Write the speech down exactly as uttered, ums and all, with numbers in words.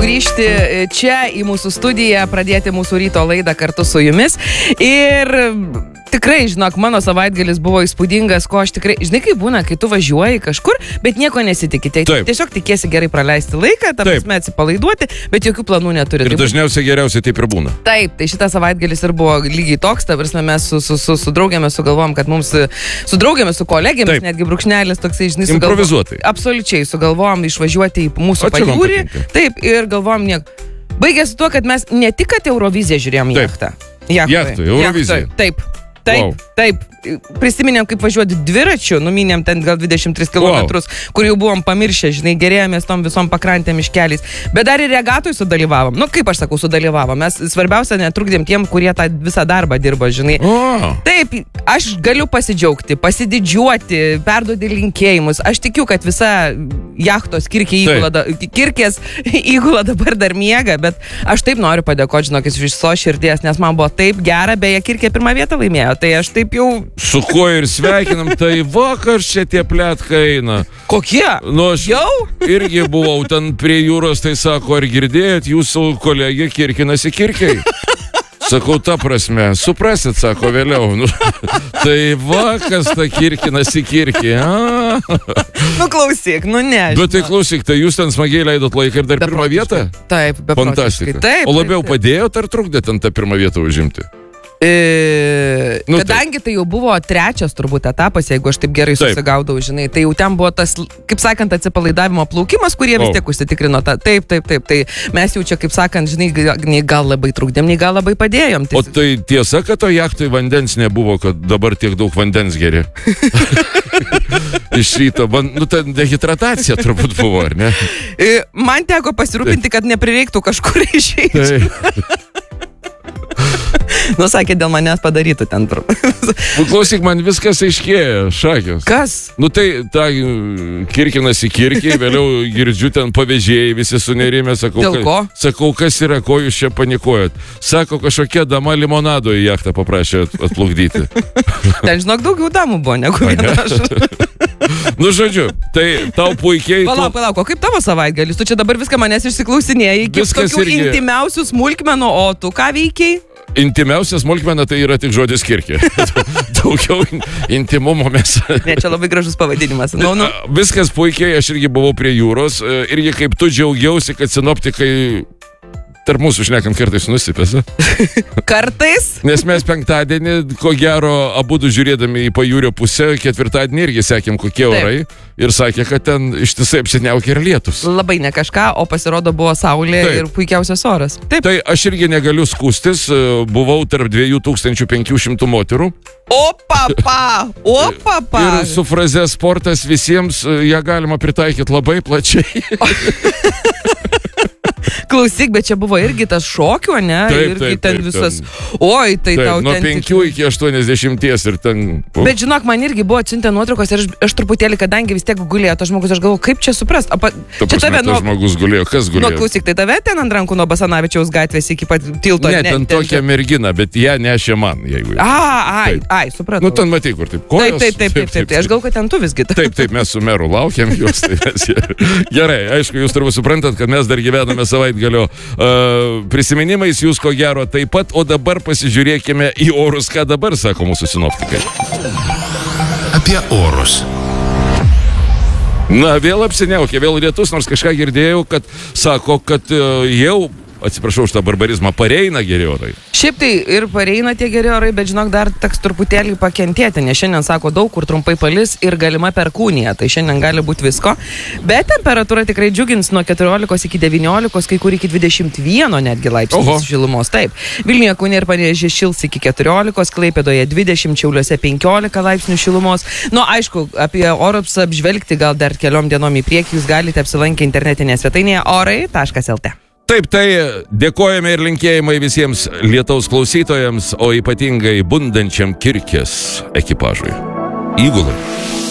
sugrįžti čia į mūsų studiją, pradėti mūsų ryto laidą kartu su jumis. Ir tikrai, žinok, mano savaitgalis buvo įspūdingas, ko aš tikrai, žinai, kaip būna, kai tu važiuoji kažkur, bet nieko nesitikite. Tiesiog tikėsi gerai praleisti laiką, ta prasme atsipalaiduoti, bet jokių planų neturi. Ir dažniausiai geriausiai taip ir būna. Taip, tai šitas savaitgalis ir buvo lygiai toks, ta prasme mes su, su, su, su draugėmis sugalvom, kad mums, su draugėmis, su kolegėmis, netgi brūkšnelis toksai, žinai, sugalvom. Improvizuotai. Absoliučiai, sugalvom išvažiuoti į mūsų pajūrį. Taip, ir galvom niek. Baigėsi tuo, kad mes ne tik kad Euroviziją žiūrėjom jachtą. Jachtą, Euroviziją. Taip. Taip, wow. taip. Prisiminėm, kaip važiuoti dviračiu, numinėm ten gal dvidešimt tris kilometrus, wow. kur jau buvom pamiršę, žinai, gerėjomės tom visom pakrantėm iškeliais. Bet dar ir regatoj sudalyvavom. Nu, kaip aš sakau, sudalyvavom. Mes svarbiausia netrukdėm tiem, kurie tą visą darbą dirbo, žinai. Wow. Taip, aš galiu pasidžiaugti, pasididžiuoti, perduoti linkėjimus. Aš tikiu, kad visa jachtos kirkė įgula, da, kirkės įgula dabar dar miega, bet aš taip noriu padėkoti, žinok, iš viso širdies, nes man buvo taip gera, beje, kirkė pirmą vietą laimėjo. Tai aš taip jau... Su kuo ir sveikinam, tai vakar čia tie pletkai eina. Kokie? Nu, aš jau? Irgi buvau ten prie jūros, tai sako, ar girdėjot, jūsų kolegė kirkinasi kirkiai? Sakau, ta prasme, suprasit, sako, vėliau. Nu, tai va, kas ta kirkinasi kirkiai. Nu, klausyk, nu ne. Bet tai klausyk, tai jūs ten smagiai leidot laiką ir dar pirmą vietą? Taip, beprotiškai. Fantastika. O labiau padėjot ar trukdėt ant tą pirmą vietą užimti? E, nu, kadangi tai jau buvo trečias turbūt etapas, jeigu aš taip gerai susigaudau, žinai, tai jau ten buvo tas, kaip sakant, atsipalaidavimo plaukimas, kurie vis tiek užsitikrino tą. Taip, taip, taip, tai mes jau čia, kaip sakant, žinai, nei gal labai trukdėm, nei gal labai padėjom. Tai... O tai tiesa, kad to jachtui vandens nebuvo, kad dabar tiek daug vandens geri? Iš ryto, nu, ta dehidratacija turbūt buvo, ar ne? E, man teko pasirūpinti, kad neprireiktų kažkur išeiti. Nu, sakė, dėl manęs padarytų ten. Klausyk, man viskas aiškėja, šakės. Kas? Nu tai, ta kirkinasi kirkiai, vėliau girdžiu ten pavėžėjai, visi sunerimė, sakau, dėl ko? Sakau, kas yra, ko jūs čia panikuojat. Sako, kažkokia dama limonado į jachtą paprašė atplukdyti. Ten, žinok, daugiau damų buvo, negu aš. Nu, žodžiu, tai tau puikiai... Palauk, palauk, o kaip tavo savaitgalis? Tu čia dabar viską manęs išsiklausinėjai, iki tokių irgi... intimiausių smulkmenų, o tu ką veikiai? Intimiausia smulkmena tai yra tik žodis kirkė. Daugiau intimumo mes... Ne, čia labai gražus pavadinimas. No, no. Viskas puikiai, aš irgi buvau prie jūros, irgi kaip tu džiaugiausi, kad sinoptikai... Tarp mūsų šnekant kartais nusipėsi. Kartais? Nes mes penktadienį, ko gero, abudu žiūrėdami į pajūrio pusę, ketvirtadienį irgi sekėm, kokie orai. Taip. Ir sakė, kad ten ištisai apsiniaukė ir lietus. Labai ne kažką, o pasirodo buvo saulė. Taip. Ir puikiausias oras. Taip. Tai aš irgi negaliu skūstis, buvau tarp dviejų tūkstančių penkių šimtų moterų. O papa, o papa. Ir su fraze sportas visiems, ją galima pritaikyti labai plačiai. Klausyk, bet čia buvo irgi tas šokių, ne? Taip, irgi taip, ten taip, visas... Ten... Oi, tai taip, tau nuo ten... penkių iki aštuoniasdešimties ir ten... Uh. Bet žinok, man irgi buvo atsiuntę nuotraukos ir aš, aš truputėlį, kadangi vis tiek gulėjo tas žmogus, aš galvoju, kaip čia suprast. Pa... Ta prasme, tave, tas nuo... žmogus gulėjo, kas gulėjo? Nu, klausyk, tai tave ten ant rankų nuo Basanavičiaus gatvės iki pat tilto... Ne, ten, ten tokia ten... mergina, bet ją nešė man, jeigu... A, ai, taip. ai, supratau. Nu, ten matai, kur taip kojos... Taip, taip, taip, taip, taip, taip. Aš gal, kad ten tu visgi... Taip, taip, mes su meru laukiam juos. Tai mes... Gerai, aišku, jūs turbūt suprantat, kad mes dar gyvename savaitgalio uh, prisiminimais, jūs ko gero taip pat, o dabar pasižiūrėkime į orus, ką dabar sako mūsų sinoptikai. Apie orus. Na, vėl apsiniaukė, vėl lietus, nors kažką girdėjau, kad sako, kad uh, jau, atsiprašau už tą barbarizmą, pareina geri orai. Šiaip tai ir pareina tie geri orai, bet žinok, dar teks truputėlį pakentėti, nes šiandien sako daug kur trumpai palis ir galima perkūnija, tai šiandien gali būti visko, bet temperatūra tikrai džiugins nuo keturiolikos iki devyniolikos, kai kur iki dvidešimt vieno netgi laipsnių šilumos. Taip, Vilniuje, Kaune ir Panevėžyje šils iki keturiolikos, Klaipėdoje dvidešimt, Šiauliuose penkiolika laipsnių šilumos. Nu, aišku, apie orus apžvelgti gal dar keliom dienom į priekį jūs galite apsilankę internetinėje svetainėje orai taškas lt. Taip, tai dėkojame ir linkėjimai visiems lietaus klausytojams, o ypatingai bundančiam kirkės ekipažui. Įgulai.